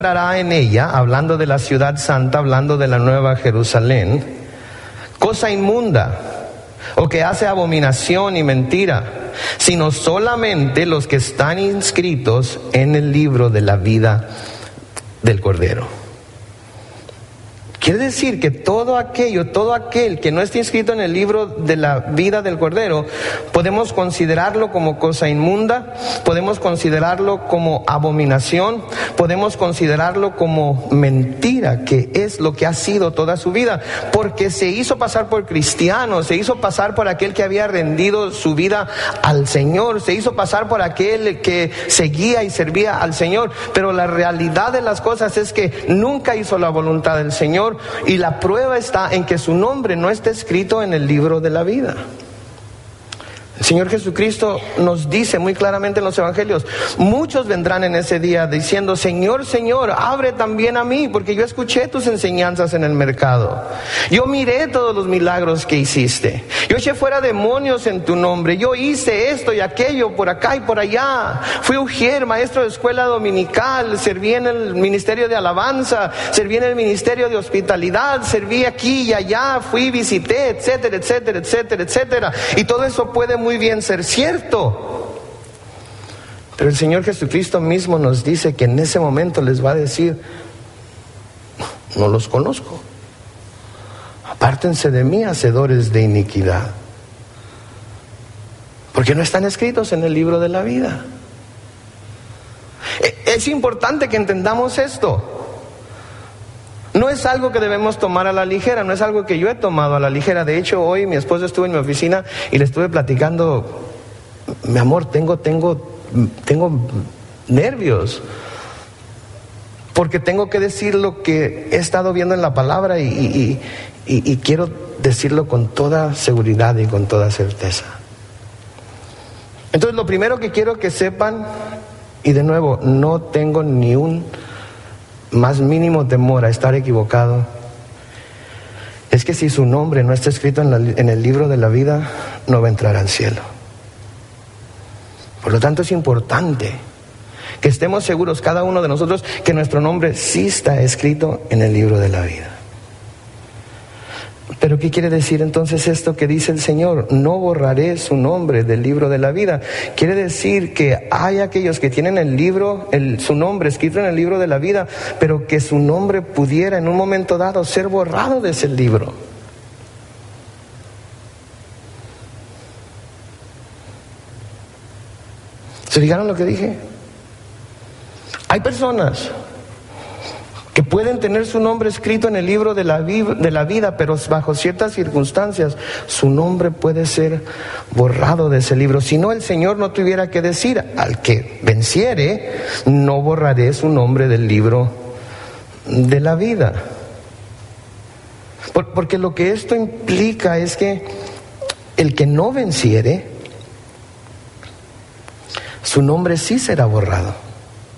encontrará en ella, hablando de la ciudad santa, hablando de la nueva Jerusalén, cosa inmunda, o que hace abominación y mentira, sino solamente los que están inscritos en el libro de la vida del Cordero. Quiere decir que todo aquel que no esté inscrito en el libro de la vida del Cordero, podemos considerarlo como cosa inmunda, podemos considerarlo como abominación, podemos considerarlo como mentira, que es lo que ha sido toda su vida, porque se hizo pasar por cristiano, se hizo pasar por aquel que había rendido su vida al Señor, se hizo pasar por aquel que seguía y servía al Señor, pero la realidad de las cosas es que nunca hizo la voluntad del Señor. Y la prueba está en que su nombre no está escrito en el libro de la vida. El Señor Jesucristo nos dice muy claramente en los evangelios: muchos vendrán en ese día diciendo: Señor, Señor, abre también a mí, porque yo escuché tus enseñanzas en el mercado, yo miré todos los milagros que hiciste, yo eché fuera demonios en tu nombre, yo hice esto y aquello por acá y por allá, fui ujier, maestro de escuela dominical, serví en el ministerio de alabanza, serví en el ministerio de hospitalidad, serví aquí y allá, fui, visité, etcétera, etcétera, etcétera, etcétera. Y todo eso puede muy bien ser cierto, pero el Señor Jesucristo mismo nos dice que en ese momento les va a decir: no los conozco, apártense de mí, hacedores de iniquidad, porque no están escritos en el libro de la vida. Es importante que entendamos esto. No es algo que debemos tomar a la ligera, no es algo que yo he tomado a la ligera. De hecho, hoy mi esposo estuvo en mi oficina y le estuve platicando: mi amor, tengo nervios, porque tengo que decir lo que he estado viendo en la palabra y quiero decirlo con toda seguridad y con toda certeza. Entonces, lo primero que quiero que sepan, y de nuevo, no tengo ni un más mínimo temor a estar equivocado, es que si su nombre no está escrito en el libro de la vida, no va a entrar al cielo. Por lo tanto, es importante que estemos seguros, cada uno de nosotros, que nuestro nombre sí está escrito en el libro de la vida. Pero ¿qué quiere decir entonces esto que dice el Señor? No borraré su nombre del libro de la vida. Quiere decir que hay aquellos que tienen su nombre escrito en el libro de la vida, pero que su nombre pudiera en un momento dado ser borrado de ese libro. ¿Se fijaron lo que dije? Hay personas que pueden tener su nombre escrito en el libro de la vida, pero bajo ciertas circunstancias su nombre puede ser borrado de ese libro. Si no, el Señor no tuviera que decir: al que venciere, no borraré su nombre del libro de la vida. Porque lo que esto implica es que el que no venciere, su nombre sí será borrado.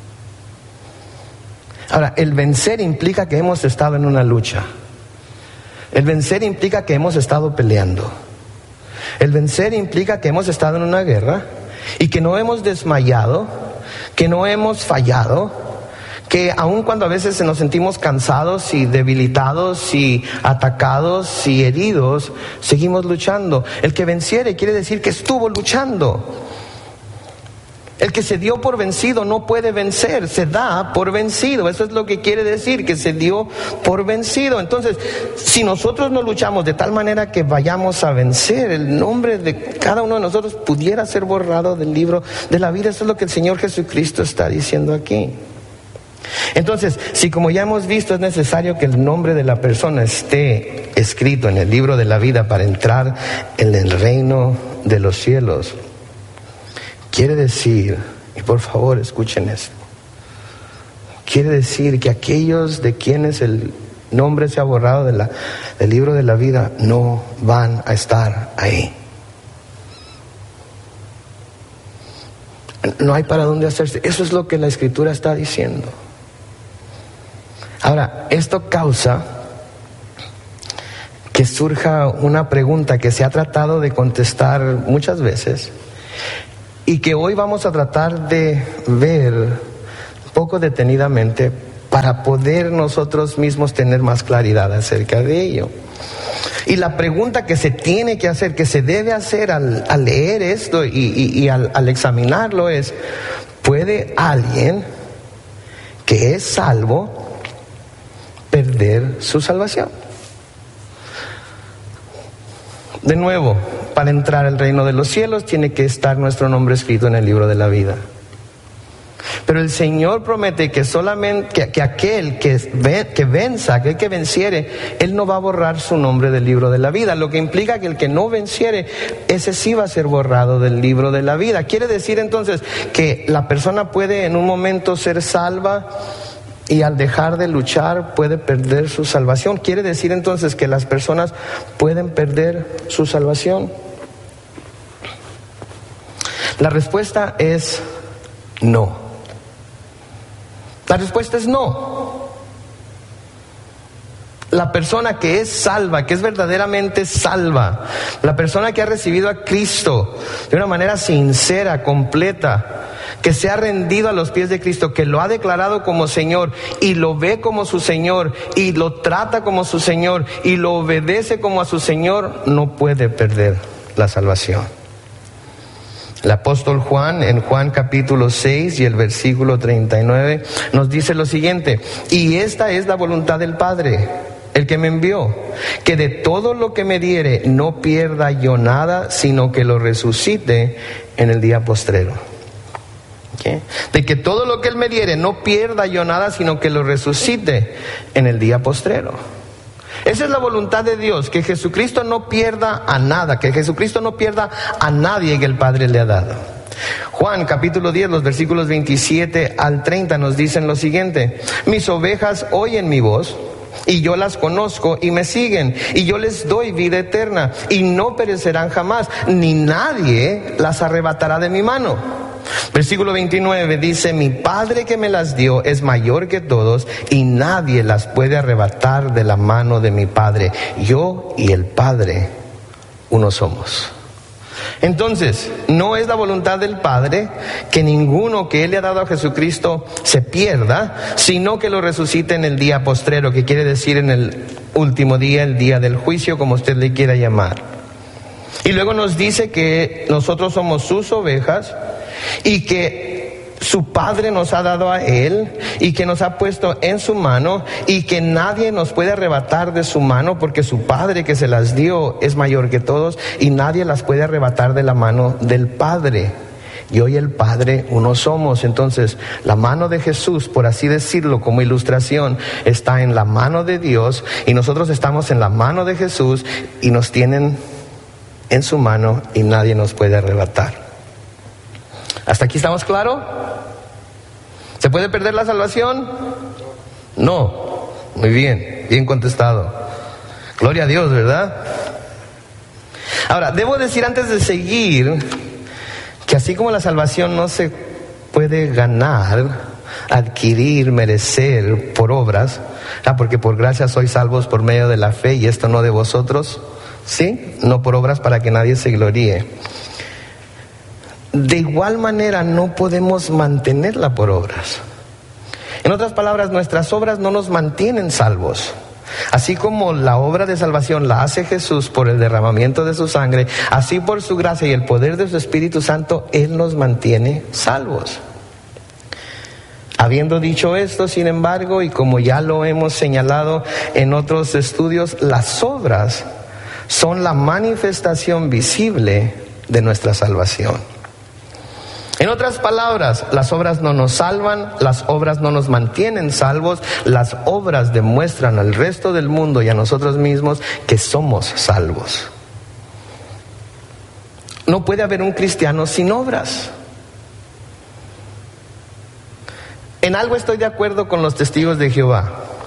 Ahora, el vencer implica que hemos estado en una lucha. El vencer implica que hemos estado peleando. El vencer implica que hemos estado en una guerra y que no hemos desmayado, que no hemos fallado, que aun cuando a veces nos sentimos cansados y debilitados y atacados y heridos, seguimos luchando. El que venciere quiere decir que estuvo luchando. El que se dio por vencido no puede vencer, se da por vencido. Eso es lo que quiere decir, que se dio por vencido. Entonces, si nosotros no luchamos de tal manera que vayamos a vencer, el nombre de cada uno de nosotros pudiera ser borrado del libro de la vida. Eso es lo que el Señor Jesucristo está diciendo aquí. Entonces, si como ya hemos visto es necesario que el nombre de la persona esté escrito en el libro de la vida para entrar en el reino de los cielos, quiere decir, y por favor escuchen esto, quiere decir que aquellos de quienes el nombre se ha borrado del libro de la vida no van a estar ahí. No hay para dónde hacerse. Eso es lo que la Escritura está diciendo. Ahora, esto causa que surja una pregunta que se ha tratado de contestar muchas veces y que hoy vamos a tratar de ver un poco detenidamente para poder nosotros mismos tener más claridad acerca de ello. Y la pregunta que se tiene que hacer, que se debe hacer al leer esto y al examinarlo es: ¿puede alguien que es salvo perder su salvación? De nuevo, para entrar al reino de los cielos tiene que estar nuestro nombre escrito en el libro de la vida. Pero el Señor promete que solamente que aquel que venza, aquel que venciere, Él no va a borrar su nombre del libro de la vida, lo que implica que el que no venciere, ese sí va a ser borrado del libro de la vida. Quiere decir entonces que la persona puede en un momento ser salva y al dejar de luchar puede perder su salvación. Quiere decir entonces que las personas pueden perder su salvación. La respuesta es no. La respuesta es no. La persona que es salva, que es verdaderamente salva, la persona que ha recibido a Cristo de una manera sincera, completa, que se ha rendido a los pies de Cristo, que lo ha declarado como Señor y lo ve como su Señor y lo trata como su Señor y lo obedece como a su Señor, no puede perder la salvación. El apóstol Juan, en Juan capítulo 6 y el versículo 39, nos dice lo siguiente: y esta es la voluntad del Padre, el que me envió, que de todo lo que me diere no pierda yo nada, sino que lo resucite en el día postrero. ¿Okay? De que todo lo que Él me diere no pierda yo nada, sino que lo resucite en el día postrero. Esa es la voluntad de Dios, que Jesucristo no pierda a nada, que Jesucristo no pierda a nadie que el Padre le ha dado. Juan capítulo 10, los versículos 27 al 30 nos dicen lo siguiente: mis ovejas oyen mi voz, y yo las conozco y me siguen, y yo les doy vida eterna, y no perecerán jamás, ni nadie las arrebatará de mi mano. Versículo 29 dice: mi Padre que me las dio es mayor que todos, y nadie las puede arrebatar de la mano de mi Padre. Yo y el Padre uno somos. Entonces, no es la voluntad del Padre que ninguno que Él le ha dado a Jesucristo se pierda, sino que lo resucite en el día postrero, que quiere decir en el último día, el día del juicio, como usted le quiera llamar. Y luego nos dice que nosotros somos sus ovejas y que su Padre nos ha dado a Él y que nos ha puesto en su mano y que nadie nos puede arrebatar de su mano, porque su Padre que se las dio es mayor que todos y nadie las puede arrebatar de la mano del Padre. Yo y el Padre uno somos. Entonces, la mano de Jesús, por así decirlo como ilustración, está en la mano de Dios y nosotros estamos en la mano de Jesús y nos tienen en su mano y nadie nos puede arrebatar. ¿Hasta aquí estamos claros? ¿Se puede perder la salvación? No. Muy bien, bien contestado. Gloria a Dios, ¿verdad? Ahora, debo decir antes de seguir que así como la salvación no se puede ganar, adquirir, merecer por obras, porque por gracia sois salvos por medio de la fe y esto no de vosotros, ¿sí? No por obras para que nadie se gloríe. De igual manera no podemos mantenerla por obras. En otras palabras, nuestras obras no nos mantienen salvos. Así como la obra de salvación la hace Jesús por el derramamiento de su sangre, así por su gracia y el poder de su Espíritu Santo, Él nos mantiene salvos. Habiendo dicho esto, sin embargo, y como ya lo hemos señalado en otros estudios, las obras son la manifestación visible de nuestra salvación. En otras palabras, las obras no nos salvan, las obras no nos mantienen salvos, las obras demuestran al resto del mundo y a nosotros mismos que somos salvos. No puede haber un cristiano sin obras. En algo estoy de acuerdo con los testigos de Jehová,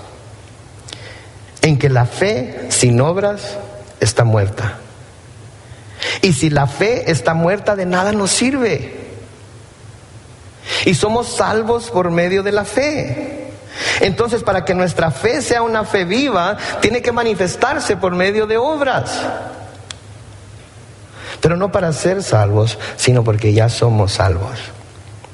en que la fe sin obras está muerta. Y si la fe está muerta, de nada nos sirve. Y somos salvos por medio de la fe. Entonces, para que nuestra fe sea una fe viva, tiene que manifestarse por medio de obras. Pero no para ser salvos, sino porque ya somos salvos.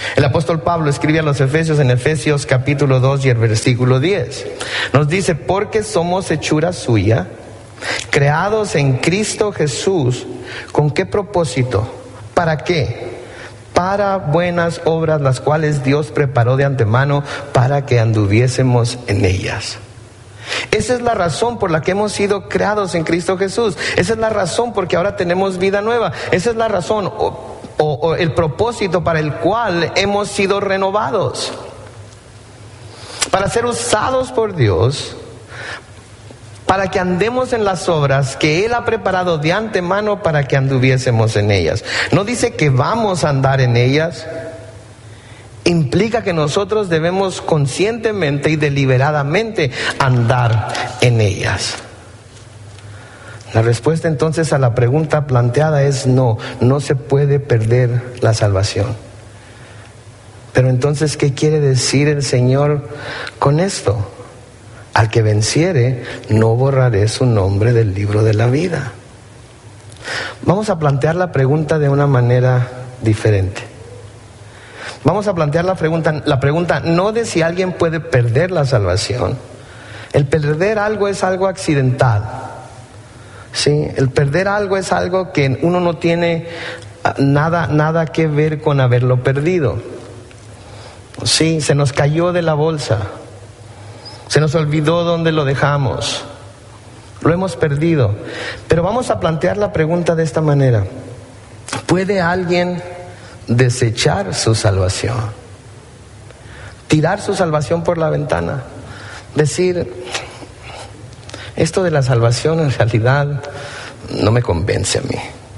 El apóstol Pablo escribe a los Efesios en Efesios capítulo 2 y el versículo 10. Nos dice, porque somos hechura suya, creados en Cristo Jesús. ¿Con qué propósito? ¿Para qué? Para buenas obras, las cuales Dios preparó de antemano para que anduviésemos en ellas. Esa es la razón por la que hemos sido creados en Cristo Jesús. Esa es la razón porque ahora tenemos vida nueva. Esa es la razón o el propósito para el cual hemos sido renovados. Para ser usados por Dios, para que andemos en las obras que Él ha preparado de antemano para que anduviésemos en ellas. No dice que vamos a andar en ellas. Implica que nosotros debemos conscientemente y deliberadamente andar en ellas. La respuesta entonces a la pregunta planteada es no se puede perder la salvación. Pero entonces, ¿qué quiere decir el Señor con esto? Al que venciere, no borraré su nombre del libro de la vida. Vamos a plantear la pregunta de una manera diferente. Vamos a plantear la pregunta no de si alguien puede perder la salvación. El perder algo es algo accidental. ¿Sí? El perder algo es algo que uno no tiene nada que ver con haberlo perdido. Sí, se nos cayó de la bolsa. Se nos olvidó dónde lo dejamos. Lo hemos perdido. Pero vamos a plantear la pregunta de esta manera. ¿Puede alguien desechar su salvación? Tirar su salvación por la ventana. Decir, esto de la salvación en realidad no me convence a mí.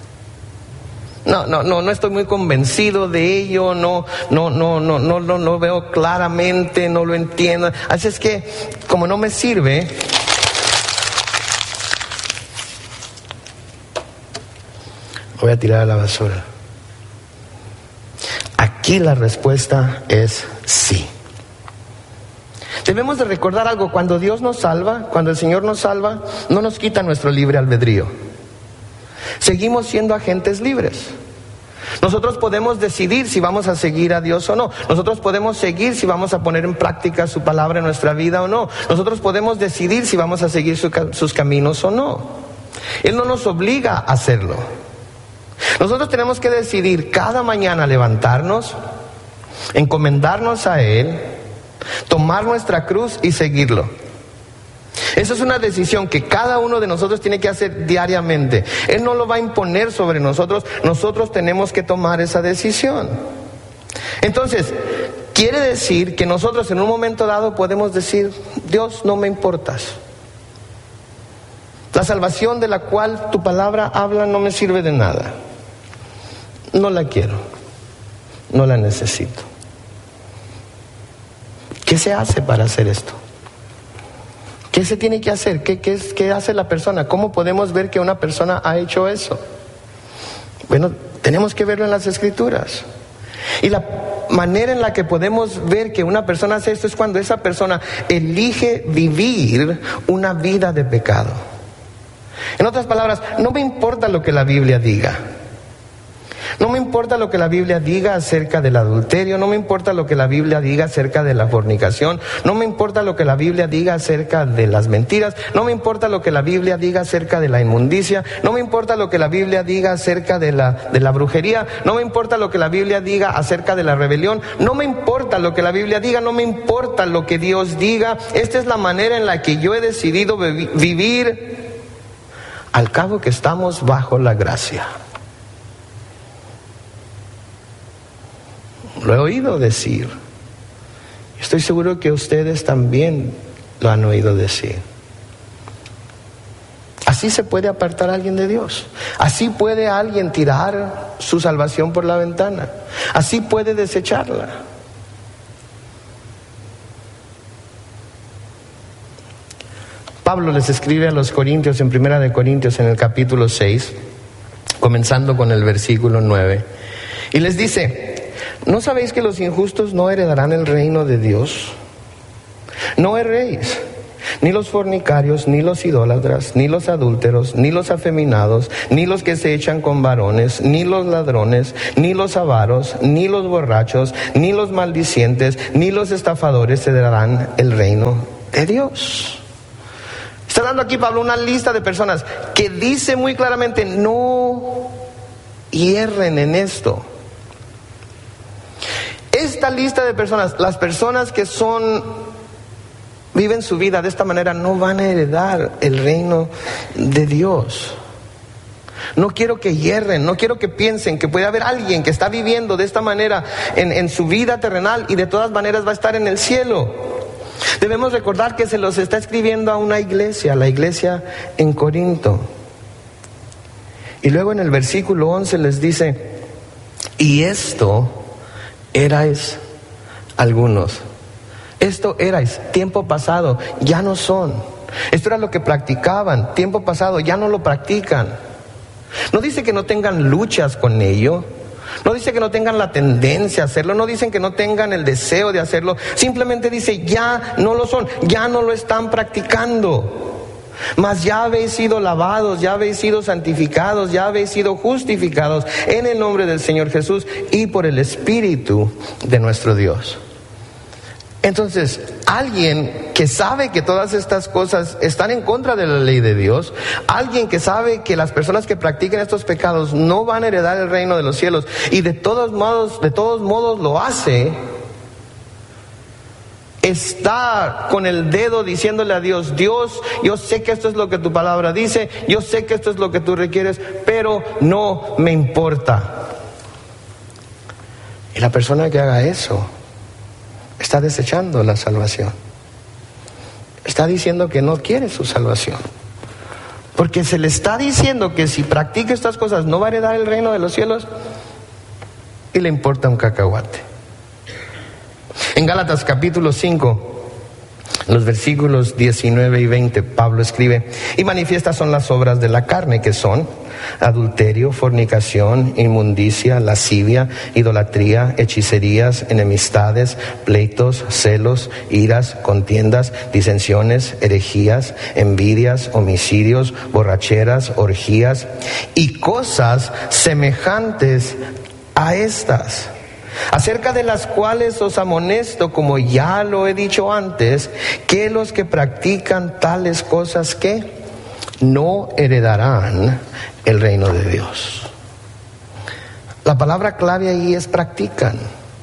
No estoy muy convencido de ello, no veo claramente, no lo entiendo. Así es que, como no me sirve, lo voy a tirar a la basura. Aquí la respuesta es sí. Debemos de recordar algo: cuando Dios nos salva, cuando el Señor nos salva, no nos quita nuestro libre albedrío. Seguimos siendo agentes libres. Nosotros podemos decidir si vamos a seguir a Dios o no. Nosotros podemos seguir si vamos a poner en práctica su palabra en nuestra vida o no. Nosotros podemos decidir si vamos a seguir sus caminos o no. Él no nos obliga a hacerlo. Nosotros tenemos que decidir cada mañana levantarnos, encomendarnos a Él, tomar nuestra cruz y seguirlo. Eso es una decisión que cada uno de nosotros tiene que hacer diariamente. Él no lo va a imponer sobre nosotros. Nosotros tenemos que tomar esa decisión. Entonces, quiere decir que nosotros en un momento dado podemos decir, Dios, no me importas. La salvación de la cual tu palabra habla no me sirve de nada. No la quiero. No la necesito. ¿Qué se hace para hacer esto? ¿Qué se tiene que hacer? ¿Qué hace la persona? ¿Cómo podemos ver que una persona ha hecho eso? Bueno, tenemos que verlo en las Escrituras. Y la manera en la que podemos ver que una persona hace esto es cuando esa persona elige vivir una vida de pecado. En otras palabras, no me importa lo que la Biblia diga. No me importa lo que la Biblia diga acerca del adulterio, no me importa lo que la Biblia diga acerca de la fornicación, no me importa lo que la Biblia diga acerca de las mentiras, no me importa lo que la Biblia diga acerca de la inmundicia, no me importa lo que la Biblia diga acerca de la brujería, no me importa lo que la Biblia diga acerca de la rebelión, no me importa lo que la Biblia diga, no me importa lo que Dios diga. Esta es la manera en la que yo he decidido vivir al cabo que estamos bajo la gracia. Lo he oído decir. Estoy seguro que ustedes también lo han oído decir. Así se puede apartar a alguien de Dios. Así puede alguien tirar su salvación por la ventana. Así puede desecharla. Pablo les escribe a los Corintios en 1 Corintios en el capítulo 6, comenzando con el versículo 9, y les dice: ¿no sabéis que los injustos no heredarán el reino de Dios? No erréis, ni los fornicarios, ni los idólatras, ni los adúlteros, ni los afeminados, ni los que se echan con varones, ni los ladrones, ni los avaros, ni los borrachos, ni los maldicientes, ni los estafadores heredarán el reino de Dios. Está dando aquí Pablo una lista de personas que dice muy claramente: no hierren en esto. Esta lista de personas, las personas que viven su vida de esta manera, no van a heredar el reino de Dios. No quiero que hierren, no quiero que piensen que puede haber alguien que está viviendo de esta manera en su vida terrenal y de todas maneras va a estar en el cielo. Debemos recordar que se los está escribiendo a una iglesia, la iglesia en Corinto. Y luego en el versículo 11 les dice: y esto erais algunos. Esto erais, tiempo pasado, ya no son. Esto era lo que practicaban, tiempo pasado, ya no lo practican. No dice que no tengan luchas con ello. No dice que no tengan la tendencia a hacerlo. No dicen que no tengan el deseo de hacerlo. Simplemente dice: ya no lo son, ya no lo están practicando. Mas ya habéis sido lavados, ya habéis sido santificados, ya habéis sido justificados en el nombre del Señor Jesús y por el Espíritu de nuestro Dios. Entonces, alguien que sabe que todas estas cosas están en contra de la ley de Dios, alguien que sabe que las personas que practican estos pecados no van a heredar el reino de los cielos y de todos modos lo hace, está con el dedo diciéndole a Dios: Dios, yo sé que esto es lo que tu palabra dice, yo sé que esto es lo que tú requieres, pero no me importa. Y la persona que haga eso está desechando la salvación. Está diciendo que no quiere su salvación. Porque se le está diciendo que si practica estas cosas no va a heredar el reino de los cielos, y le importa un cacahuate. En Gálatas capítulo 5, los versículos 19 y 20, Pablo escribe: y manifiestas son las obras de la carne, que son adulterio, fornicación, inmundicia, lascivia, idolatría, hechicerías, enemistades, pleitos, celos, iras, contiendas, disensiones, herejías, envidias, homicidios, borracheras, orgías y cosas semejantes a estas, acerca de las cuales os amonesto, como ya lo he dicho antes, que los que practican tales cosas que no heredarán el reino de Dios. La palabra clave ahí es practican.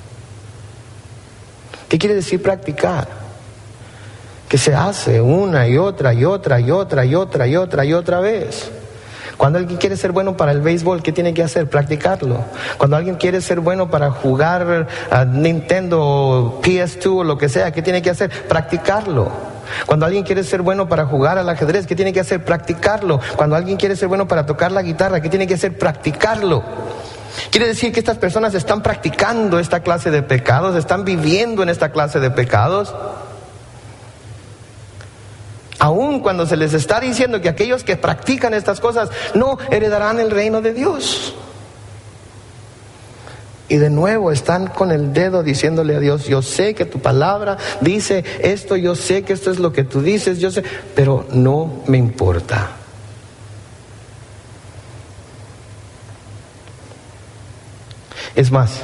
¿Qué quiere decir practicar? Que se hace una y otra y otra y otra y otra y otra y otra vez. Cuando alguien quiere ser bueno para el béisbol, ¿qué tiene que hacer? Practicarlo. Cuando alguien quiere ser bueno para jugar a Nintendo, PS2 o lo que sea, ¿qué tiene que hacer? Practicarlo. Cuando alguien quiere ser bueno para jugar al ajedrez, ¿qué tiene que hacer? Practicarlo. Cuando alguien quiere ser bueno para tocar la guitarra, ¿qué tiene que hacer? Practicarlo. Quiere decir que estas personas están practicando esta clase de pecados, están viviendo en esta clase de pecados. Aun cuando se les está diciendo que aquellos que practican estas cosas no heredarán el reino de Dios. Y de nuevo están con el dedo diciéndole a Dios: yo sé que tu palabra dice esto, yo sé que esto es lo que tú dices, yo sé, pero no me importa. Es más,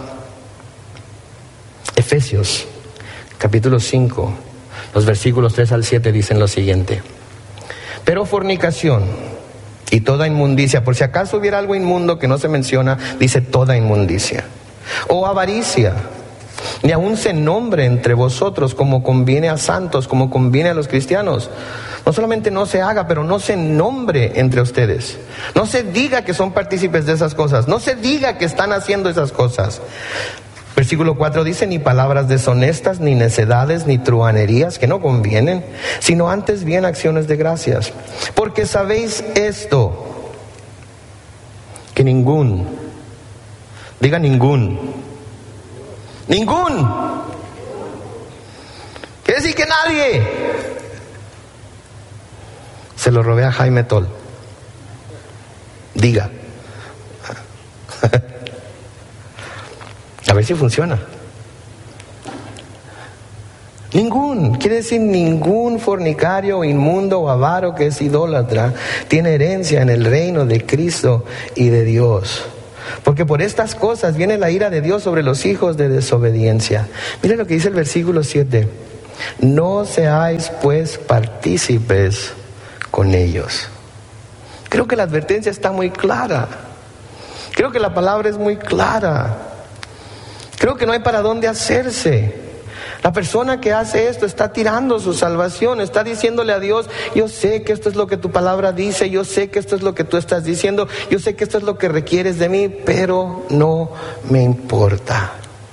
Efesios capítulo 5, los versículos 3 al 7 dicen lo siguiente: pero fornicación y toda inmundicia, por si acaso hubiera algo inmundo que no se menciona, dice toda inmundicia, o avaricia, ni aun se nombre entre vosotros como conviene a santos, como conviene a los cristianos. No solamente no se haga, pero no se nombre entre ustedes. No se diga que son partícipes de esas cosas. No se diga que están haciendo esas cosas. Versículo 4 dice: ni palabras deshonestas, ni necedades, ni truhanerías que no convienen, sino antes bien acciones de gracias. Porque sabéis esto, que diga ningún. Quiere decir que nadie. Se lo robé a Jaime Toll. Diga. A ver si funciona. Quiere decir ningún fornicario, inmundo o avaro que es idólatra tiene herencia en el reino de Cristo y de Dios. Porque por estas cosas viene la ira de Dios sobre los hijos de desobediencia. Mire lo que dice el versículo 7. No seáis pues partícipes con ellos. Creo que la advertencia está muy clara. Creo que la palabra es muy clara. Creo que no hay para dónde hacerse. La persona que hace esto está tirando su salvación, está diciéndole a Dios: yo sé que esto es lo que tu palabra dice, yo sé que esto es lo que tú estás diciendo, yo sé que esto es lo que requieres de mí, pero no me importa.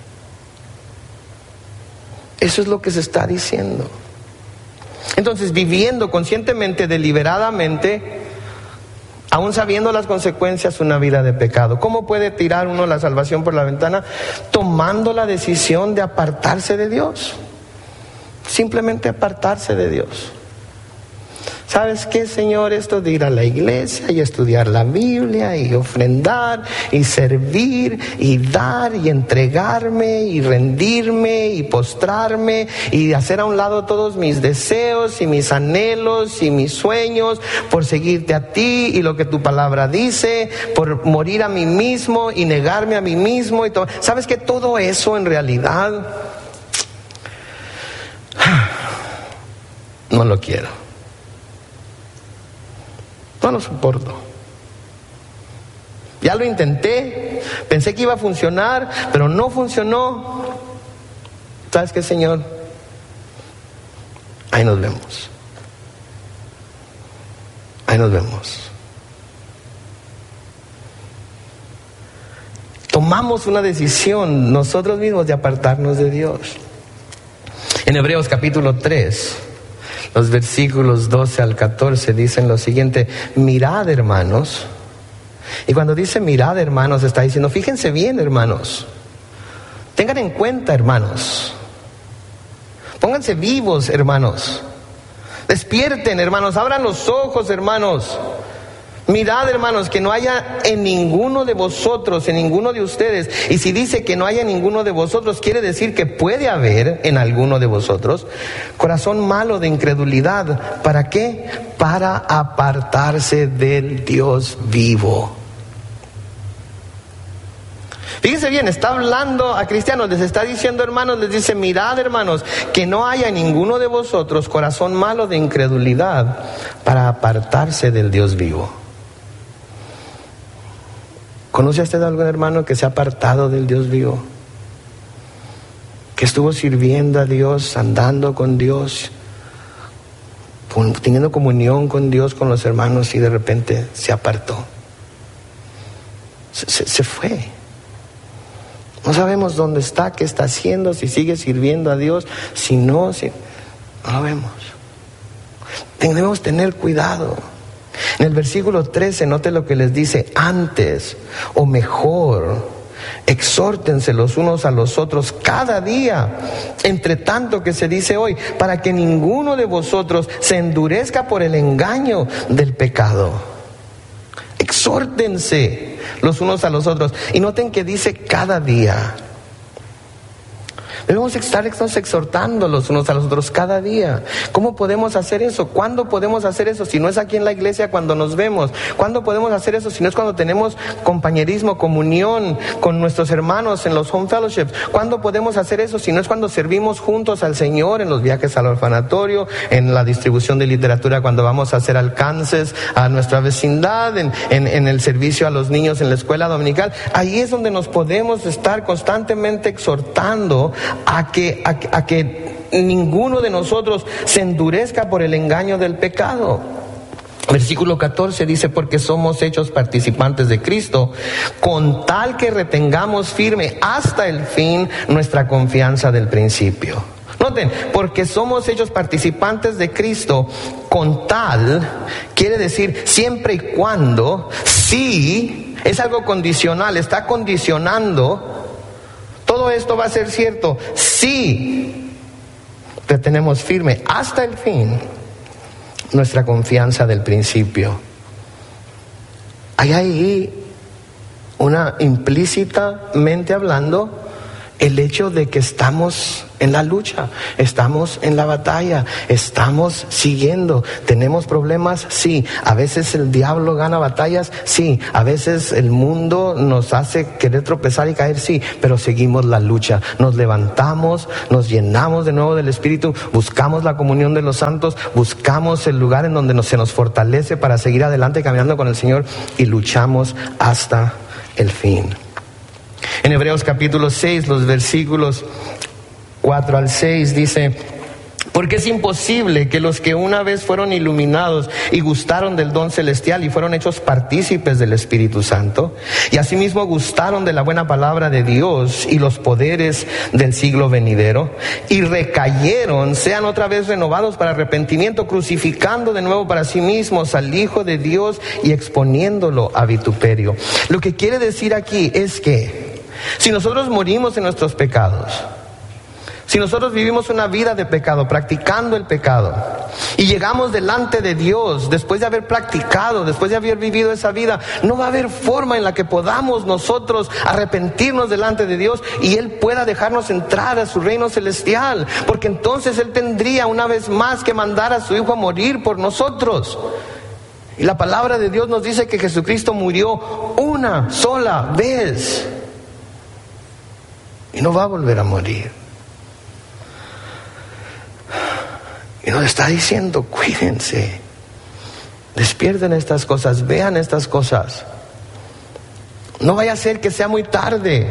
Eso es lo que se está diciendo. Entonces, viviendo conscientemente, deliberadamente, aún sabiendo las consecuencias, una vida de pecado. ¿Cómo puede tirar uno la salvación por la ventana? Tomando la decisión de apartarse de Dios. Simplemente apartarse de Dios. ¿Sabes qué, Señor? Esto de ir a la iglesia y estudiar la Biblia y ofrendar y servir y dar y entregarme y rendirme y postrarme y hacer a un lado todos mis deseos y mis anhelos y mis sueños por seguirte a ti y lo que tu palabra dice, por morir a mí mismo y negarme a mí mismo y todo. ¿Sabes qué? Todo eso en realidad no lo quiero. No lo soporto. Ya lo intenté, pensé que iba a funcionar, pero no funcionó. ¿Sabes qué, Señor? Ahí nos vemos. Ahí nos vemos. Tomamos una decisión nosotros mismos de apartarnos de Dios. En Hebreos capítulo 3, los versículos 12 al 14 dicen lo siguiente: mirad, hermanos. Y cuando dice mirad, hermanos, está diciendo, fíjense bien, hermanos. Tengan en cuenta, hermanos. Pónganse vivos, hermanos. Despierten, hermanos. Abran los ojos, hermanos. Mirad, hermanos, que no haya en ninguno de vosotros, en ninguno de ustedes. Y si dice que no haya en ninguno de vosotros, quiere decir que puede haber en alguno de vosotros corazón malo de incredulidad. ¿Para qué? Para apartarse del Dios vivo. Fíjense bien, está hablando a cristianos, les está diciendo, hermanos, les dice, mirad, hermanos, que no haya en ninguno de vosotros corazón malo de incredulidad para apartarse del Dios vivo. ¿Conoce usted a algún hermano que se ha apartado del Dios vivo? Que estuvo sirviendo a Dios, andando con Dios, teniendo comunión con Dios, con los hermanos, y de repente se apartó. Se fue. No sabemos dónde está, qué está haciendo, si sigue sirviendo a Dios, si no lo vemos. Debemos tener cuidado. En el versículo 13, note lo que les dice: antes o mejor, exhórtense los unos a los otros cada día, entre tanto que se dice hoy, para que ninguno de vosotros se endurezca por el engaño del pecado. Exhórtense los unos a los otros. Y noten que dice cada día. Debemos estarnos exhortando los unos a los otros cada día. ¿Cómo podemos hacer eso? ¿Cuándo podemos hacer eso? Si no es aquí en la iglesia cuando nos vemos. ¿Cuándo podemos hacer eso? Si no es cuando tenemos compañerismo, comunión con nuestros hermanos en los home fellowships. ¿Cuándo podemos hacer eso? Si no es cuando servimos juntos al Señor en los viajes al orfanatorio, en la distribución de literatura, cuando vamos a hacer alcances a nuestra vecindad, en el servicio a los niños en la escuela dominical. Ahí es donde nos podemos estar constantemente exhortando a que ninguno de nosotros se endurezca por el engaño del pecado. Versículo 14 dice: porque somos hechos participantes de Cristo, con tal que retengamos firme hasta el fin nuestra confianza del principio. Noten, porque somos hechos participantes de Cristo, con tal, quiere decir siempre y cuando, si, es algo condicional, está condicionando. Todo esto va a ser cierto si retenemos firme hasta el fin nuestra confianza del principio. Hay ahí una, implícitamente hablando, el hecho de que estamos en la lucha, estamos en la batalla, estamos siguiendo. ¿Tenemos problemas? Sí. ¿A veces el diablo gana batallas? Sí. ¿A veces el mundo nos hace querer tropezar y caer? Sí. Pero seguimos la lucha. Nos levantamos, nos llenamos de nuevo del Espíritu, buscamos la comunión de los santos, buscamos el lugar en donde se nos fortalece para seguir adelante caminando con el Señor y luchamos hasta el fin. En Hebreos capítulo 6, los versículos 4 al 6 dice: porque es imposible que los que una vez fueron iluminados y gustaron del don celestial y fueron hechos partícipes del Espíritu Santo, y asimismo gustaron de la buena palabra de Dios y los poderes del siglo venidero, y recayeron, sean otra vez renovados para arrepentimiento, crucificando de nuevo para sí mismos al Hijo de Dios y exponiéndolo a vituperio. Lo que quiere decir aquí es que si nosotros morimos en nuestros pecados, si nosotros vivimos una vida de pecado, practicando el pecado, y llegamos delante de Dios después de haber practicado, después de haber vivido esa vida, no va a haber forma en la que podamos nosotros arrepentirnos delante de Dios y Él pueda dejarnos entrar a su reino celestial, porque entonces Él tendría una vez más que mandar a su Hijo a morir por nosotros. Y la palabra de Dios nos dice que Jesucristo murió una sola vez y no va a volver a morir. Y nos está diciendo: cuídense, despierten estas cosas, vean estas cosas. No vaya a ser que sea muy tarde.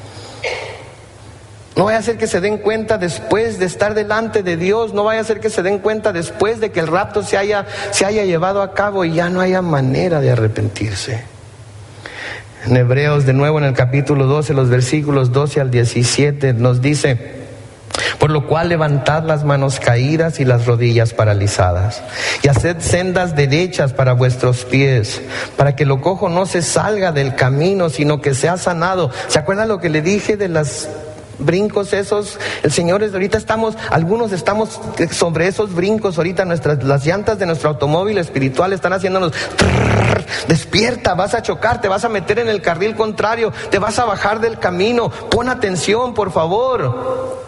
No vaya a ser que se den cuenta después de estar delante de Dios. No vaya a ser que se den cuenta después de que el rapto se haya llevado a cabo y ya no haya manera de arrepentirse. En Hebreos, de nuevo en el capítulo 12, los versículos 12 al 17, nos dice: por lo cual levantad las manos caídas y las rodillas paralizadas, y haced sendas derechas para vuestros pies, para que lo cojo no se salga del camino, sino que sea sanado. ¿Se acuerdan lo que le dije de las brincos esos? El Señor, ahorita algunos estamos sobre esos brincos ahorita. Las llantas de nuestro automóvil espiritual están haciéndonos trrr, despierta, vas a chocar, te vas a meter en el carril contrario, te vas a bajar del camino, pon atención, por favor,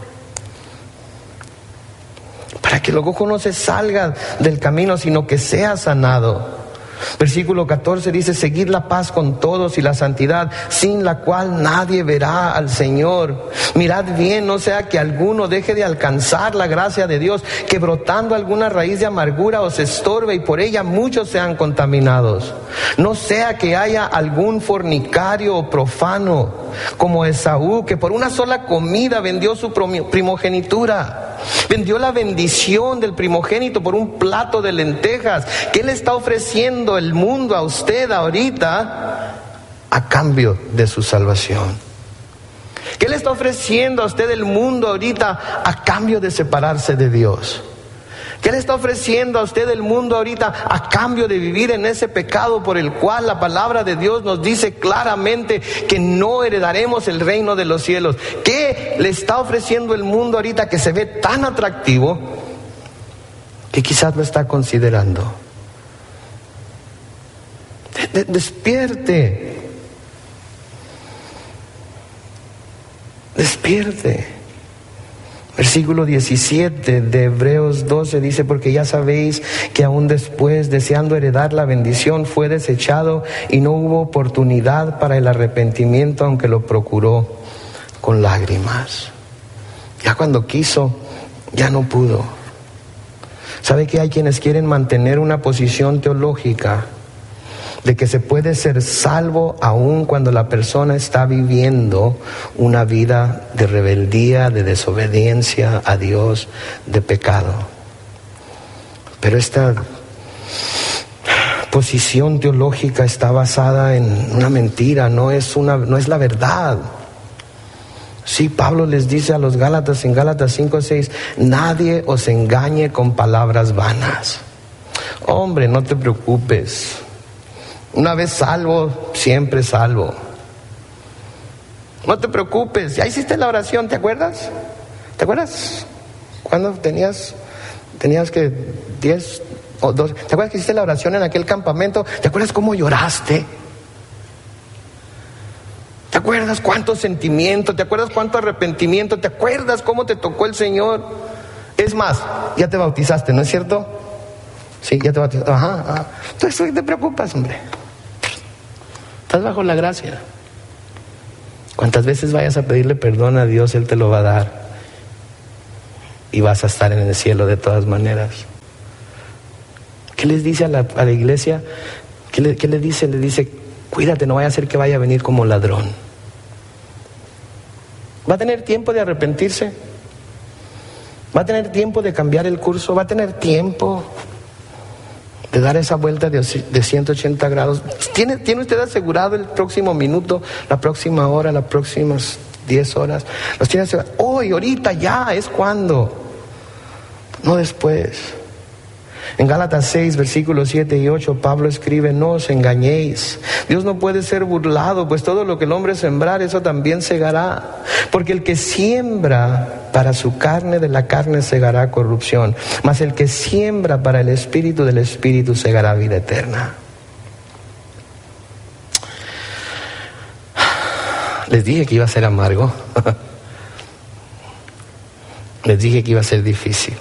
para que el cojo no se salga del camino, sino que sea sanado. Versículo 14 dice: seguid la paz con todos y la santidad, sin la cual nadie verá al Señor. Mirad bien, no sea que alguno deje de alcanzar la gracia de Dios, que brotando alguna raíz de amargura os estorbe y por ella muchos sean contaminados. No sea que haya algún fornicario o profano como Esaú, que por una sola comida vendió su primogenitura. Vendió la bendición del primogénito por un plato de lentejas. ¿Qué le está ofreciendo el mundo a usted ahorita a cambio de su salvación? ¿Qué le está ofreciendo a usted el mundo ahorita a cambio de separarse de Dios? ¿Qué le está ofreciendo a usted el mundo ahorita a cambio de vivir en ese pecado por el cual la palabra de Dios nos dice claramente que no heredaremos el reino de los cielos? ¿Qué le está ofreciendo el mundo ahorita que se ve tan atractivo que quizás lo está considerando? Despierte. Despierte. Versículo 17 de Hebreos 12 dice: porque ya sabéis que aún después, deseando heredar la bendición, fue desechado y no hubo oportunidad para el arrepentimiento, aunque lo procuró con lágrimas. Ya cuando quiso, ya no pudo. ¿Sabe que hay quienes quieren mantener una posición teológica de que se puede ser salvo aun cuando la persona está viviendo una vida de rebeldía, de desobediencia a Dios, de pecado? Pero esta posición teológica está basada en una mentira, no es la verdad. Sí, Pablo les dice a los Gálatas en Gálatas 5:6: nadie os engañe con palabras vanas. Hombre, no te preocupes. Una vez salvo, siempre salvo. No te preocupes. Ya hiciste la oración, ¿te acuerdas? ¿Te acuerdas? Cuando tenías que 10 o 12. ¿Te acuerdas que hiciste la oración en aquel campamento? ¿Te acuerdas cómo lloraste? ¿Te ¿Te acuerdas cuánto sentimiento? ¿Te acuerdas cuánto arrepentimiento? ¿Te acuerdas cómo te tocó el Señor? Es más, ya te bautizaste, ¿no es cierto? Sí, ya te bautizaste. Ajá. Entonces, ¿qué te preocupas, hombre? Estás bajo la gracia. Cuantas veces vayas a pedirle perdón a Dios, Él te lo va a dar. Y vas a estar en el cielo de todas maneras. ¿Qué les dice a la iglesia? ¿Qué le dice? Le dice, cuídate, no vaya a ser que vaya a venir como ladrón. ¿Va a tener tiempo de arrepentirse? ¿Va a tener tiempo de cambiar el curso? ¿Va a tener tiempo de dar esa vuelta de 180 grados? ¿Tiene usted asegurado el próximo minuto, la próxima hora, las próximas 10 horas? ¿Los tiene asegurado? Hoy, ahorita, ya, es cuando. No después. En Gálatas 6, versículos 7 y 8, Pablo escribe, no os engañéis. Dios no puede ser burlado, pues todo lo que el hombre sembrar, eso también segará. Porque el que siembra para su carne, de la carne segará corrupción. Mas el que siembra para el espíritu, del espíritu segará vida eterna. Les dije que iba a ser amargo. Les dije que iba a ser difícil.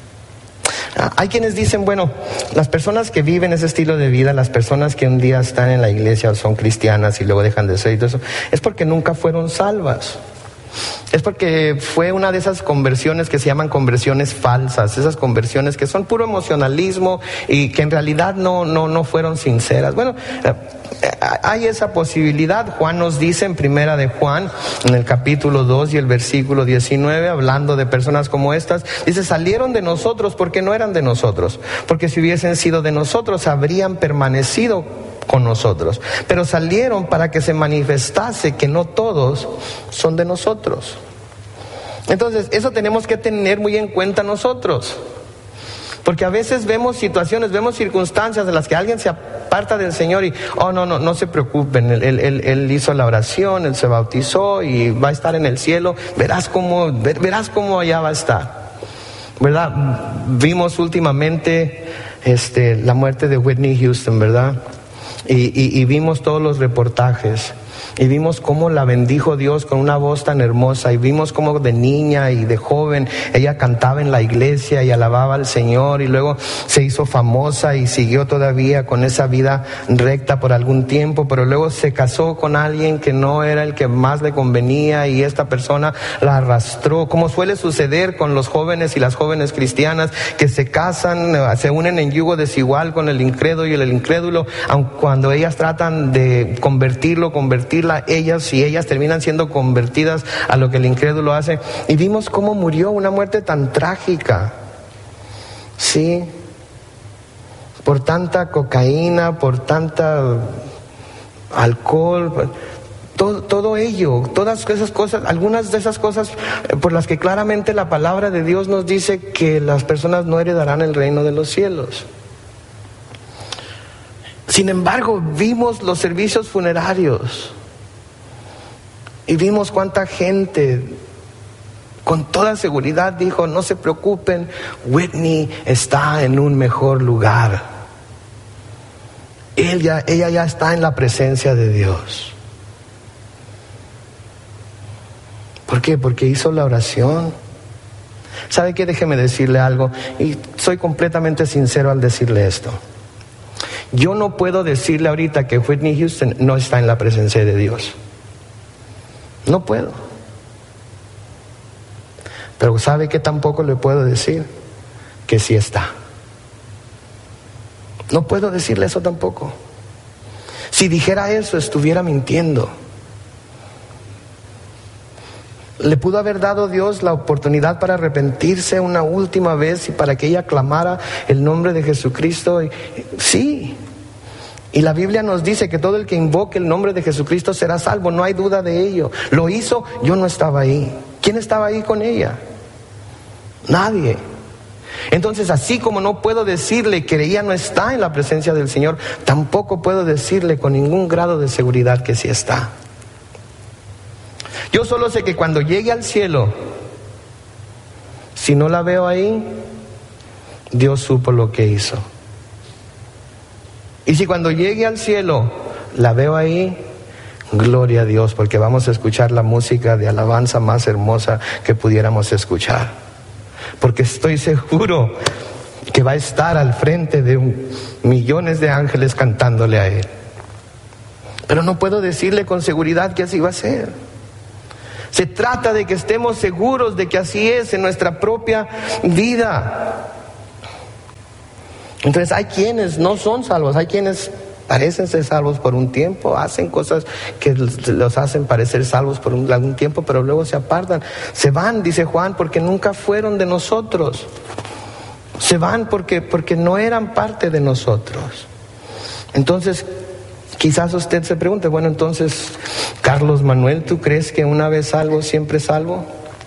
Hay quienes dicen, bueno, las personas que viven ese estilo de vida, las personas que un día están en la iglesia o son cristianas y luego dejan de ser y todo eso, es porque nunca fueron salvas. Es porque fue una de esas conversiones que se llaman conversiones falsas, esas conversiones que son puro emocionalismo y que en realidad no fueron sinceras. Bueno, hay esa posibilidad. Juan nos dice en Primera de Juan, en el capítulo 2 y el versículo 19, hablando de personas como estas, dice, salieron de nosotros porque no eran de nosotros, porque si hubiesen sido de nosotros habrían permanecido con nosotros, pero salieron para que se manifestase que no todos son de nosotros. Entonces, eso tenemos que tener muy en cuenta nosotros, porque a veces vemos situaciones, vemos circunstancias en las que alguien se aparta del Señor y, no se preocupen, él hizo la oración, él se bautizó y va a estar en el cielo, verás cómo allá va a estar, ¿verdad? Vimos últimamente la muerte de Whitney Houston, ¿verdad? Y vimos todos los reportajes y vimos cómo la bendijo Dios con una voz tan hermosa, y vimos cómo de niña y de joven ella cantaba en la iglesia y alababa al Señor, y luego se hizo famosa y siguió todavía con esa vida recta por algún tiempo, pero luego se casó con alguien que no era el que más le convenía y esta persona la arrastró, como suele suceder con los jóvenes y las jóvenes cristianas que se casan, se unen en yugo desigual con el incrédulo, y el incrédulo, aun cuando ellas tratan de convertirla, ellas terminan siendo convertidas a lo que el incrédulo hace. Y vimos cómo murió, una muerte tan trágica, sí, por tanta cocaína, por tanta alcohol, todo ello, todas esas cosas, algunas de esas cosas por las que claramente la palabra de Dios nos dice que las personas no heredarán el reino de los cielos. Sin embargo, vimos los servicios funerarios y vimos cuánta gente con toda seguridad dijo, no se preocupen, Whitney está en un mejor lugar. Ella ya está en la presencia de Dios. ¿Por qué? Porque hizo la oración. ¿Sabe qué? Déjeme decirle algo, y soy completamente sincero al decirle esto. Yo no puedo decirle ahorita que Whitney Houston no está en la presencia de Dios. No puedo. Pero ¿sabe qué tampoco le puedo decir? Que sí está. No puedo decirle eso tampoco. Si dijera eso, estuviera mintiendo. ¿Le pudo haber dado Dios la oportunidad para arrepentirse una última vez y para que ella clamara el nombre de Jesucristo? Sí. Y la Biblia nos dice que todo el que invoque el nombre de Jesucristo será salvo, no hay duda de ello. Lo hizo, yo no estaba ahí. ¿Quién estaba ahí con ella? Nadie. Entonces, así como no puedo decirle que ella no está en la presencia del Señor, tampoco puedo decirle con ningún grado de seguridad que sí está. Yo solo sé que cuando llegue al cielo, si no la veo ahí, Dios supo lo que hizo. Y si cuando llegue al cielo la veo ahí, Gloria a Dios, porque vamos a escuchar la música de alabanza más hermosa que pudiéramos escuchar. Porque estoy seguro que va a estar al frente de millones de ángeles cantándole a Él. Pero no puedo decirle con seguridad que así va a ser. Se trata de que estemos seguros de que así es en nuestra propia vida. Entonces hay quienes no son salvos, hay quienes parecen ser salvos por un tiempo, hacen cosas que los hacen parecer salvos por algún tiempo, pero luego se apartan, se van, dice Juan, porque nunca fueron de nosotros. Se van porque no eran parte de nosotros. Entonces, quizás usted se pregunte, bueno, entonces, Carlos Manuel, ¿tú crees que una vez salvo, siempre salvo?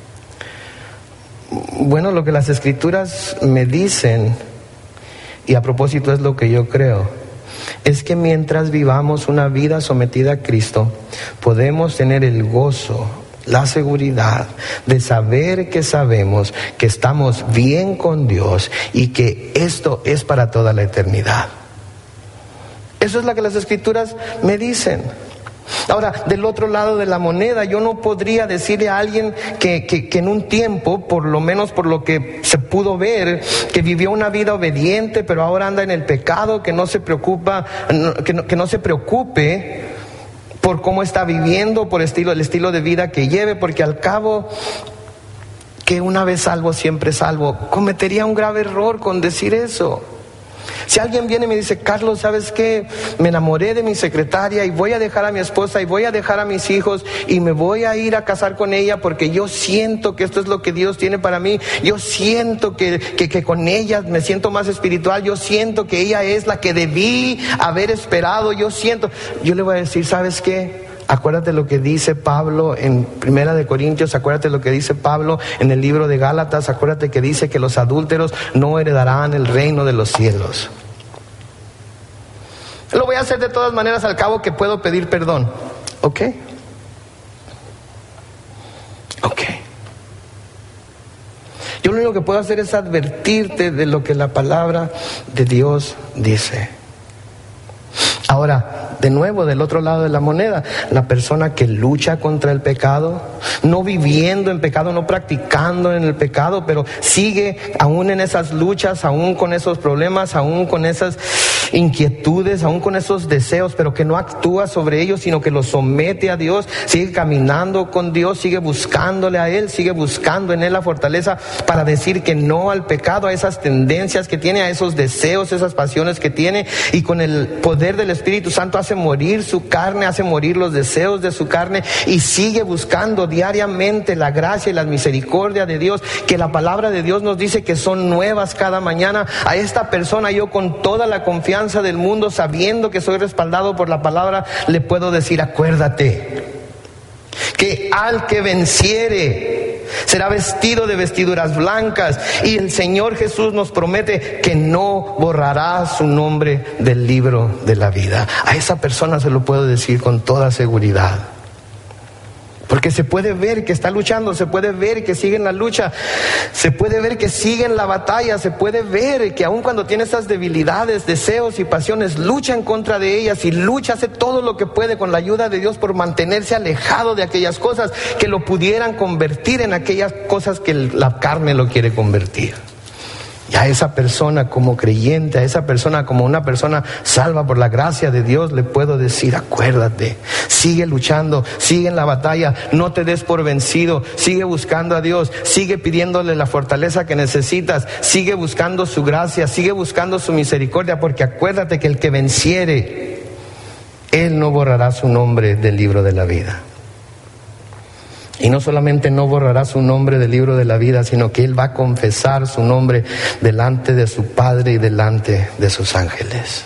Bueno, lo que las Escrituras me dicen, y a propósito es lo que yo creo, es que mientras vivamos una vida sometida a Cristo, podemos tener el gozo, la seguridad de saber que sabemos que estamos bien con Dios y que esto es para toda la eternidad. Eso es lo que las Escrituras me dicen. Ahora, del otro lado de la moneda, yo no podría decirle a alguien que en un tiempo, por lo menos por lo que se pudo ver, que vivió una vida obediente, pero ahora anda en el pecado, que no se preocupa, que no se preocupe por cómo está viviendo, por el estilo de vida que lleve, porque al cabo, que una vez salvo, siempre salvo. Cometería un grave error con decir eso. Si alguien viene y me dice, Carlos, ¿sabes qué? Me enamoré de mi secretaria y voy a dejar a mi esposa y voy a dejar a mis hijos y me voy a ir a casar con ella porque yo siento que esto es lo que Dios tiene para mí. Yo siento que con ella me siento más espiritual. Yo siento que ella es la que debí haber esperado. Yo le voy a decir, ¿sabes qué? Acuérdate lo que dice Pablo en 1 Corintios, acuérdate lo que dice Pablo en el libro de Gálatas, acuérdate que dice que los adúlteros no heredarán el reino de los cielos. Lo voy a hacer de todas maneras, al cabo que puedo pedir perdón. ¿Ok? Yo lo único que puedo hacer es advertirte de lo que la palabra de Dios dice. Ahora, de nuevo, del otro lado de la moneda, la persona que lucha contra el pecado, no viviendo en pecado, no practicando en el pecado, pero sigue aún en esas luchas, aún con esos problemas, aún con esas inquietudes, aún con esos deseos, pero que no actúa sobre ellos, sino que los somete a Dios, sigue caminando con Dios, sigue buscándole a Él, sigue buscando en Él la fortaleza para decir que no al pecado, a esas tendencias que tiene, a esos deseos, esas pasiones que tiene, y con el poder del Espíritu Santo hace morir su carne, hace morir los deseos de su carne y sigue buscando diariamente la gracia y la misericordia de Dios, que la palabra de Dios nos dice que son nuevas cada mañana. A esta persona yo, con toda la confianza del mundo, sabiendo que soy respaldado por la palabra, le puedo decir, acuérdate que al que venciere será vestido de vestiduras blancas, y el Señor Jesús nos promete que no borrará su nombre del libro de la vida. A esa persona se lo puedo decir con toda seguridad, porque se puede ver que está luchando, se puede ver que sigue en la lucha, se puede ver que sigue en la batalla, se puede ver que aun cuando tiene esas debilidades, deseos y pasiones, lucha en contra de ellas y lucha, hace todo lo que puede con la ayuda de Dios por mantenerse alejado de aquellas cosas que lo pudieran convertir en aquellas cosas que la carne lo quiere convertir. Y a esa persona como creyente, a esa persona como una persona salva por la gracia de Dios, le puedo decir, acuérdate, sigue luchando, sigue en la batalla, no te des por vencido, sigue buscando a Dios, sigue pidiéndole la fortaleza que necesitas, sigue buscando su gracia, sigue buscando su misericordia, porque acuérdate que el que venciere, Él no borrará su nombre del libro de la vida. Y no solamente no borrará su nombre del libro de la vida, sino que Él va a confesar su nombre delante de su Padre y delante de sus ángeles.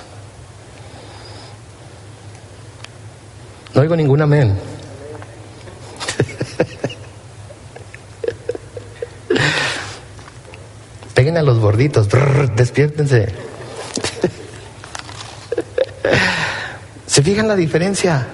No oigo ningún amén. Peguen a los gorditos, despiértense. ¿Se fijan la diferencia?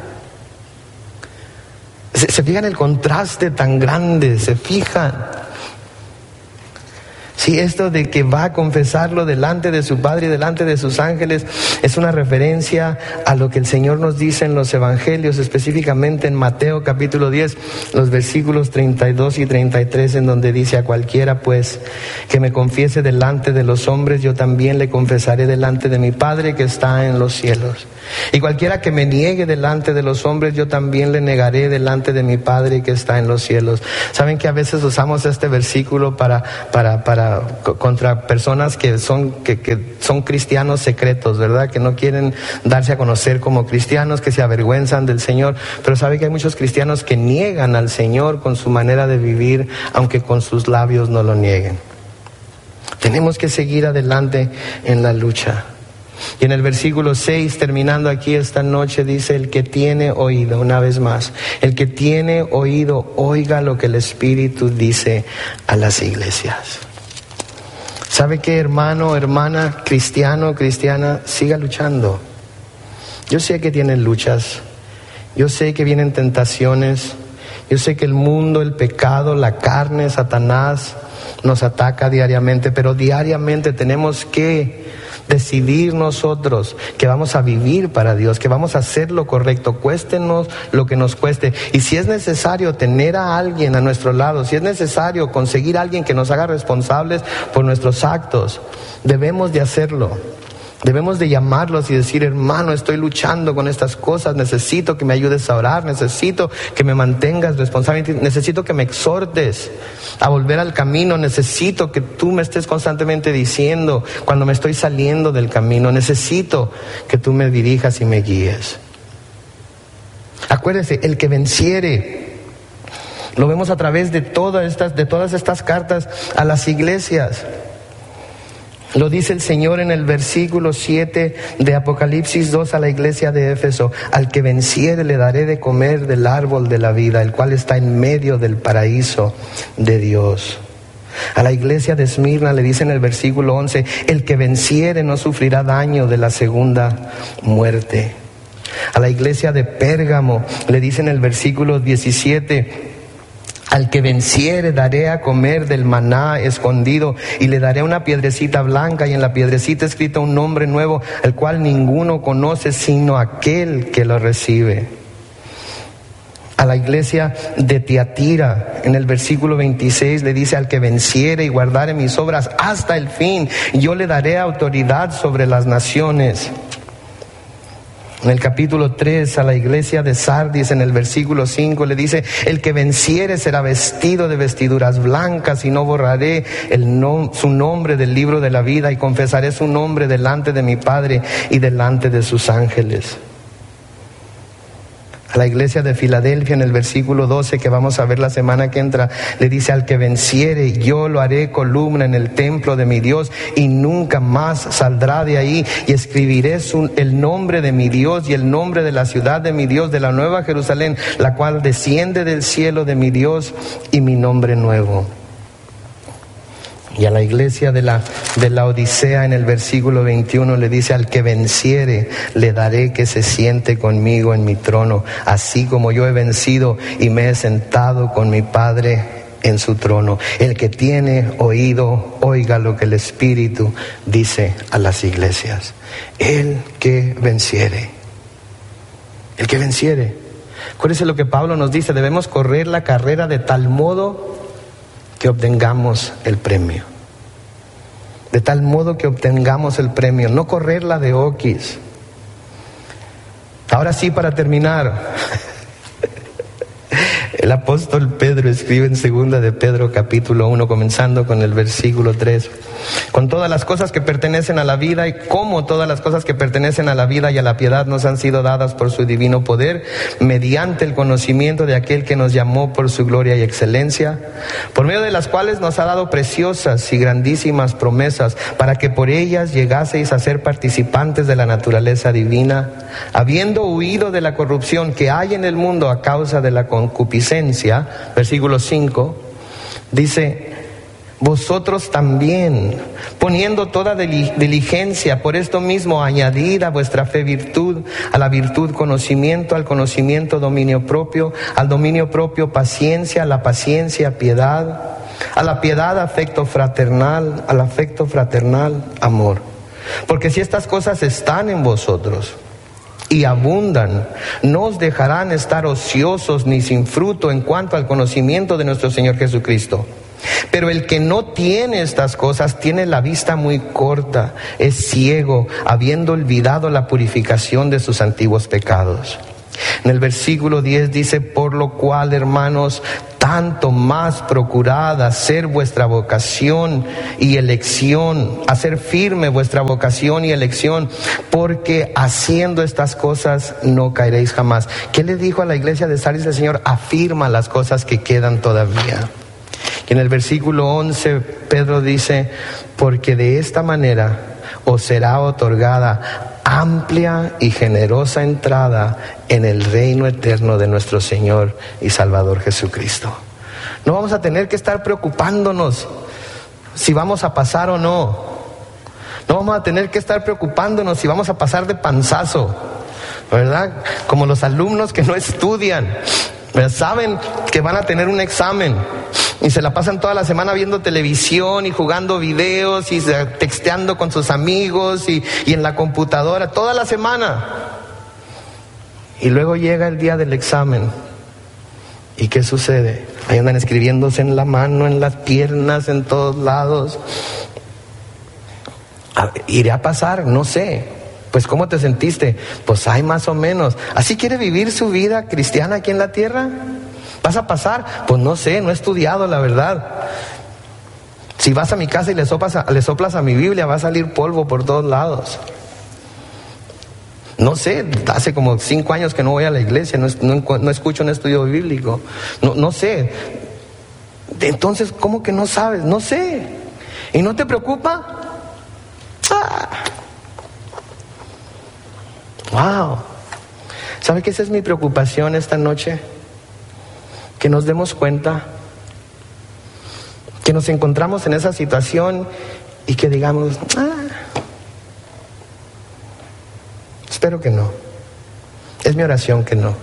¿Se fijan el contraste tan grande? ¿Se fijan? Si esto de que va a confesarlo delante de su Padre y delante de sus ángeles es una referencia a lo que el Señor nos dice en los evangelios, específicamente en Mateo capítulo 10, los versículos 32 y 33, en donde dice: a cualquiera pues que me confiese delante de los hombres, yo también le confesaré delante de mi Padre que está en los cielos. Y cualquiera que me niegue delante de los hombres, yo también le negaré delante de mi Padre que está en los cielos. Saben que a veces usamos este versículo contra personas que son cristianos secretos, ¿verdad? Que no quieren darse a conocer como cristianos, que se avergüenzan del Señor. Pero sabe que hay muchos cristianos que niegan al Señor con su manera de vivir, aunque con sus labios no lo nieguen. Tenemos que seguir adelante en la lucha. Y en el versículo 6, terminando aquí esta noche, dice: el que tiene oído, una vez más, el que tiene oído, oiga lo que el Espíritu dice a las iglesias. ¿Sabe qué, hermano, hermana, cristiano, cristiana? Siga luchando. Yo sé que tienen luchas, yo sé que vienen tentaciones, yo sé que el mundo, el pecado, la carne, Satanás nos ataca diariamente, pero diariamente tenemos que decidir nosotros que vamos a vivir para Dios, que vamos a hacer lo correcto, cuéstenos lo que nos cueste. Y si es necesario tener a alguien a nuestro lado, si es necesario conseguir a alguien que nos haga responsables por nuestros actos, debemos de hacerlo. Debemos de llamarlos y decir: hermano, estoy luchando con estas cosas, necesito que me ayudes a orar, necesito que me mantengas responsable, necesito que me exhortes a volver al camino, necesito que tú me estés constantemente diciendo cuando me estoy saliendo del camino, necesito que tú me dirijas y me guíes. Acuérdese, el que venciere, lo vemos a través de todas estas cartas a las iglesias. Lo dice el Señor en el versículo 7 de Apocalipsis 2 a la iglesia de Éfeso: al que venciere le daré de comer del árbol de la vida, el cual está en medio del paraíso de Dios. A la iglesia de Esmirna le dice en el versículo 11: el que venciere no sufrirá daño de la segunda muerte. A la iglesia de Pérgamo le dice en el versículo 17: al que venciere daré a comer del maná escondido, y le daré una piedrecita blanca, y en la piedrecita escrito un nombre nuevo, el cual ninguno conoce sino aquel que lo recibe. A la iglesia de Tiatira, en el versículo 26, le dice: al que venciere y guardare mis obras hasta el fin, yo le daré autoridad sobre las naciones. En el capítulo 3, a la iglesia de Sardis, en el versículo 5, le dice: el que venciere será vestido de vestiduras blancas, y no borraré su nombre del libro de la vida, y confesaré su nombre delante de mi Padre y delante de sus ángeles. A la iglesia de Filadelfia, en el versículo 12, que vamos a ver la semana que entra, le dice: al que venciere, yo lo haré columna en el templo de mi Dios, y nunca más saldrá de ahí, y escribiré el nombre de mi Dios y el nombre de la ciudad de mi Dios, de la nueva Jerusalén, la cual desciende del cielo de mi Dios, y mi nombre nuevo. Y a la iglesia de la Odisea, en el versículo 21, le dice: al que venciere le daré que se siente conmigo en mi trono, así como yo he vencido y me he sentado con mi Padre en su trono. El que tiene oído, oiga lo que el Espíritu dice a las iglesias. El que venciere. El que venciere. Acuérdense lo que Pablo nos dice: debemos correr la carrera de tal modo que obtengamos el premio. De tal modo que obtengamos el premio, no correrla de oquis. Ahora sí, para terminar, el apóstol Pedro escribe en 2 de Pedro capítulo 1, comenzando con el versículo 3: con todas las cosas que pertenecen a la vida, y como todas las cosas que pertenecen a la vida y a la piedad nos han sido dadas por su divino poder, mediante el conocimiento de aquel que nos llamó por su gloria y excelencia, por medio de las cuales nos ha dado preciosas y grandísimas promesas, para que por ellas llegaseis a ser participantes de la naturaleza divina, habiendo huido de la corrupción que hay en el mundo a causa de la concupiscencia. Versículo 5 dice: vosotros también, poniendo toda diligencia, por esto mismo añadid a vuestra fe virtud, a la virtud conocimiento, al conocimiento dominio propio, al dominio propio paciencia, a la paciencia piedad, A la piedad, afecto fraternal. Al afecto fraternal, amor. Porque si estas cosas están en vosotros y abundan, no os dejarán estar ociosos ni sin fruto en cuanto al conocimiento de nuestro Señor Jesucristo. Pero el que no tiene estas cosas tiene la vista muy corta, es ciego, habiendo olvidado la purificación de sus antiguos pecados. En el versículo 10 dice: por lo cual, hermanos, tanto más procurad hacer vuestra vocación y elección, hacer firme vuestra vocación y elección, porque haciendo estas cosas no caeréis jamás. ¿Qué le dijo a la iglesia de Sardis el Señor? Afirma las cosas que quedan todavía. Y en el versículo 11 Pedro dice: porque de esta manera os será otorgada amplia y generosa entrada en el reino eterno de nuestro Señor y Salvador Jesucristo. No vamos a tener que estar preocupándonos si vamos a pasar o no. No vamos a tener que estar preocupándonos si vamos a pasar de panzazo, ¿verdad? Como los alumnos que no estudian, ¿verdad? Saben que van a tener un examen y se la pasan toda la semana viendo televisión y jugando videos y texteando con sus amigos y en la computadora toda la semana. Y luego llega el día del examen. ¿Y qué sucede? Ahí andan escribiéndose en la mano, en las piernas, en todos lados. ¿Iré a pasar? No sé. Pues ¿cómo te sentiste? Pues hay más o menos. ¿Así quiere vivir su vida cristiana aquí en la tierra? ¿Vas a pasar? Pues no sé, no he estudiado, la verdad. Si vas a mi casa y le soplas a mi Biblia, va a salir polvo por todos lados. No sé, hace como 5 años que no voy a la iglesia, no escucho un estudio bíblico. No sé. Entonces, ¿cómo que no sabes? No sé. ¿Y no te preocupa? Wow. ¿Sabe qué? Esa es mi preocupación esta noche. Que nos demos cuenta que nos encontramos en esa situación y que digamos: espero que no. Es mi oración que no.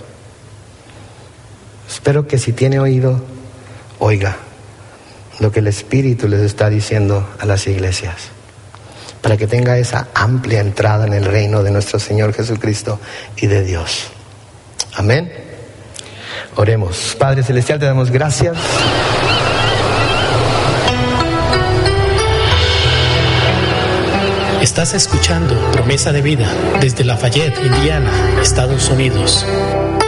Espero que si tiene oído, oiga lo que el Espíritu les está diciendo a las iglesias, para que tenga esa amplia entrada en el reino de nuestro Señor Jesucristo y de Dios. Amén. Oremos. Padre Celestial, te damos gracias. Estás escuchando Promesa de Vida desde Lafayette, Indiana, Estados Unidos.